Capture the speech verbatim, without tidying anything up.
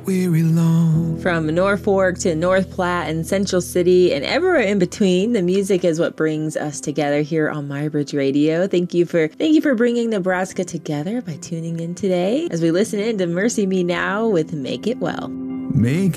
weary long. From Norfolk to North Platte and Central City and everywhere in between, the music is what brings us together here on MyBridge Radio. Thank you for thank you for bringing Nebraska together by tuning in today as we listen in to Mercy Me Now with Make It Well. Make